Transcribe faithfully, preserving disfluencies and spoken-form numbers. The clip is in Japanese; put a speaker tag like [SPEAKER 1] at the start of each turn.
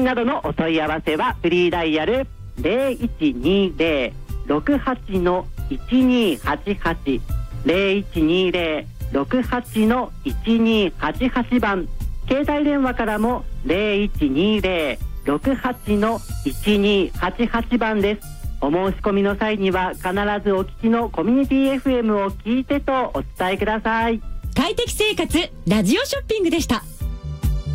[SPEAKER 1] などのお問い合わせはフリーダイヤル ゼロいちにゼロ ろくはち の いちにーはちはち ゼロいちにゼロ ろくはち の いちにーはちはち 番、携帯電話からも ゼロいちにゼロ ろくはち の いちにーはちはち 番です。お申し込みの際には必ずお聞きのコミュニティ エフエム を聞いてとお伝えください。
[SPEAKER 2] 快適生活ラジオショッピングでした。